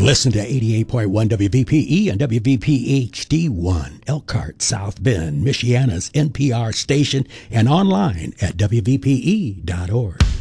Listen to 88.1 WVPE and WVP HD1, Elkhart, South Bend, Michiana's NPR station, and online at WVPE.org.